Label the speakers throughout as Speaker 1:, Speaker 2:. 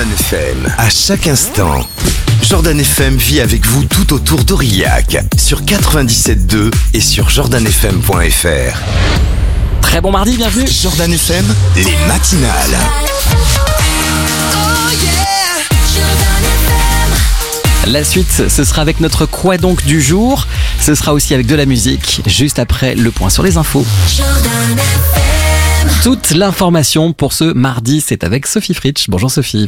Speaker 1: Jordan FM. À chaque instant, Jordan FM vit avec vous tout autour d'Aurillac, sur 97.2 et sur jordanfm.fr.
Speaker 2: Très bon mardi, bienvenue.
Speaker 1: Jordan FM, les matinales.
Speaker 2: La suite, ce sera avec notre Quoi donc du jour. Ce sera aussi avec de la musique, juste après le point sur les infos. Toute l'information pour ce mardi, c'est avec Sophie Fritsch. Bonjour Sophie.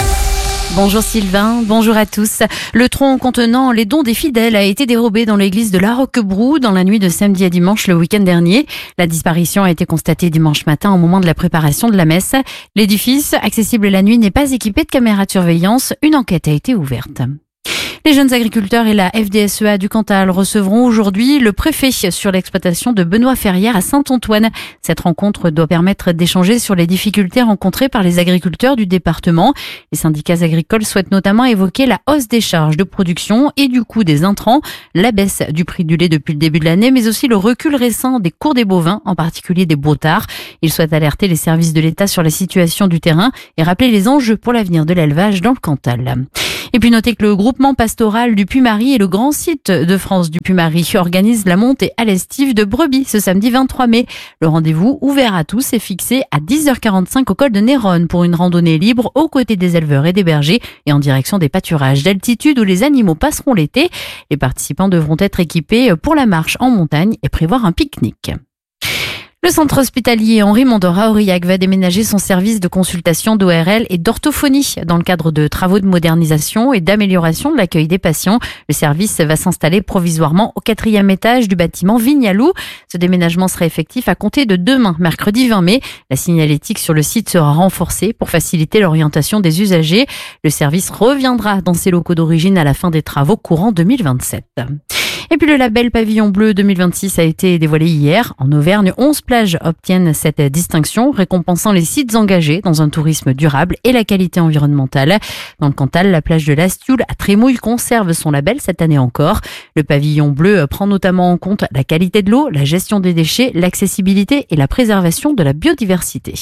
Speaker 3: Bonjour Sylvain, bonjour à tous. Le tronc contenant les dons des fidèles a été dérobé dans l'église de la Roquebrou dans la nuit de samedi à dimanche le week-end dernier. La disparition a été constatée dimanche matin au moment de la préparation de la messe. L'édifice, accessible la nuit, n'est pas équipé de caméras de surveillance. Une enquête a été ouverte. Les jeunes agriculteurs et la FDSEA du Cantal recevront aujourd'hui le préfet sur l'exploitation de Benoît Ferrière à Saint-Antoine. Cette rencontre doit permettre d'échanger sur les difficultés rencontrées par les agriculteurs du département. Les syndicats agricoles souhaitent notamment évoquer la hausse des charges de production et du coût des intrants, la baisse du prix du lait depuis le début de l'année, mais aussi le recul récent des cours des bovins, en particulier des broutards. Ils souhaitent alerter les services de l'État sur la situation du terrain et rappeler les enjeux pour l'avenir de l'élevage dans le Cantal. Et puis notez que le groupement pastoral du Puy-Marie et le grand site de France du Puy-Marie organisent la montée à l'estive de brebis ce samedi 23 mai. Le rendez-vous ouvert à tous est fixé à 10h45 au col de Néronne pour une randonnée libre aux côtés des éleveurs et des bergers et en direction des pâturages d'altitude où les animaux passeront l'été. Les participants devront être équipés pour la marche en montagne et prévoir un pique-nique. Le centre hospitalier Henri Mondor à Aurillac va déménager son service de consultation d'ORL et d'orthophonie dans le cadre de travaux de modernisation et d'amélioration de l'accueil des patients. Le service va s'installer provisoirement au 4e étage du bâtiment Vignalou. Ce déménagement sera effectif à compter de demain, mercredi 20 mai. La signalétique sur le site sera renforcée pour faciliter l'orientation des usagers. Le service reviendra dans ses locaux d'origine à la fin des travaux courant 2027. Et puis le label Pavillon Bleu 2026 a été dévoilé hier. En Auvergne, 11 plages obtiennent cette distinction, récompensant les sites engagés dans un tourisme durable et la qualité environnementale. Dans le Cantal, la plage de l'Astioul à Trémouille conserve son label cette année encore. Le Pavillon Bleu prend notamment en compte la qualité de l'eau, la gestion des déchets, l'accessibilité et la préservation de la biodiversité.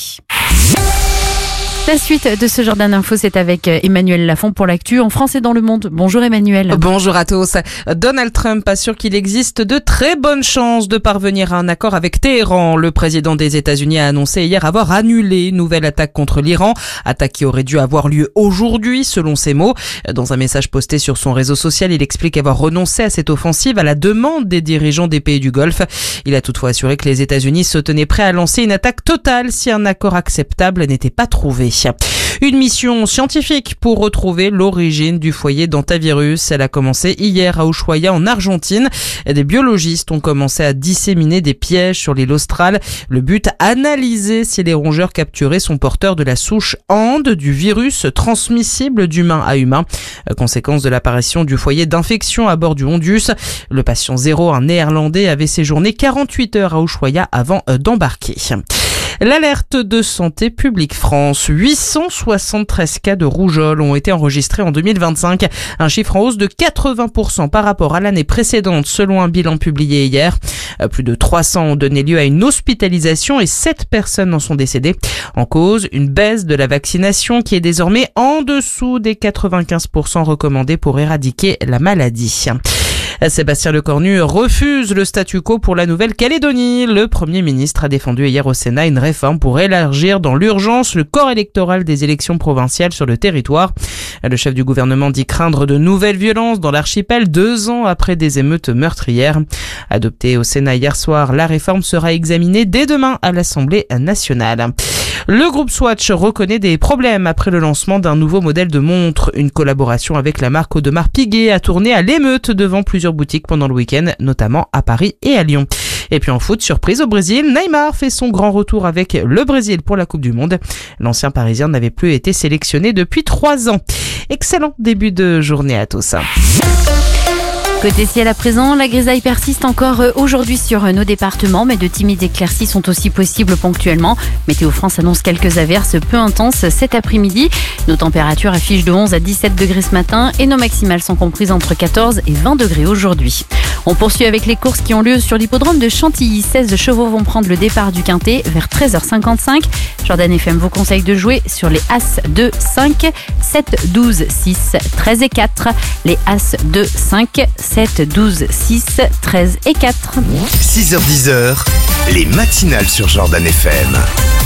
Speaker 3: La suite de ce Jordan Info, c'est avec Emmanuel Lafont pour l'actu en France et dans le monde. Bonjour Emmanuel.
Speaker 4: Bonjour à tous. Donald Trump assure qu'il existe de très bonnes chances de parvenir à un accord avec Téhéran. Le président des États-Unis a annoncé hier avoir annulé une nouvelle attaque contre l'Iran, attaque qui aurait dû avoir lieu aujourd'hui selon ses mots. Dans un message posté sur son réseau social, il explique avoir renoncé à cette offensive à la demande des dirigeants des pays du Golfe. Il a toutefois assuré que les États-Unis se tenaient prêts à lancer une attaque totale si un accord acceptable n'était pas trouvé. Une mission scientifique pour retrouver l'origine du foyer d'hantavirus. Elle a commencé hier à Ushuaia en Argentine. Des biologistes ont commencé à disséminer des pièges sur l'île australe. Le but, analyser si les rongeurs capturés sont porteurs de la souche Hand, du virus transmissible d'humain à humain. Conséquence de l'apparition du foyer d'infection à bord du Hondius. Le patient 0, un néerlandais, avait séjourné 48 heures à Ushuaia avant d'embarquer. L'alerte de Santé publique France. 873 cas de rougeole ont été enregistrés en 2025. Un chiffre en hausse de 80% par rapport à l'année précédente, selon un bilan publié hier. Plus de 300 ont donné lieu à une hospitalisation et 7 personnes en sont décédées. En cause, une baisse de la vaccination qui est désormais en dessous des 95% recommandés pour éradiquer la maladie. Sébastien Lecornu refuse le statu quo pour la Nouvelle-Calédonie. Le Premier ministre a défendu hier au Sénat une réforme pour élargir dans l'urgence le corps électoral des élections provinciales sur le territoire. Le chef du gouvernement dit craindre de nouvelles violences dans l'archipel 2 ans après des émeutes meurtrières. Adoptée au Sénat hier soir, la réforme sera examinée dès demain à l'Assemblée nationale. Le groupe Swatch reconnaît des problèmes après le lancement d'un nouveau modèle de montre. Une collaboration avec la marque Audemars Piguet a tourné à l'émeute devant plusieurs boutiques pendant le week-end, notamment à Paris et à Lyon. Et puis en foot, surprise au Brésil, Neymar fait son grand retour avec le Brésil pour la Coupe du Monde. L'ancien Parisien n'avait plus été sélectionné depuis 3 ans. Excellent début de journée à tous.
Speaker 3: Côté ciel à présent, la grisaille persiste encore aujourd'hui sur nos départements, mais de timides éclaircies sont aussi possibles ponctuellement. Météo France annonce quelques averses peu intenses cet après-midi. Nos températures affichent de 11 à 17 degrés ce matin et nos maximales sont comprises entre 14 et 20 degrés aujourd'hui. On poursuit avec les courses qui ont lieu sur l'hippodrome de Chantilly. 16 chevaux vont prendre le départ du Quintet vers 13h55. Jordan FM vous conseille de jouer sur les As 2, 5, 7, 12, 6, 13 et 4. Les As 2, 5, 7, 12, 6, 13 et 4.
Speaker 1: 6h-10h, les matinales sur Jordan FM.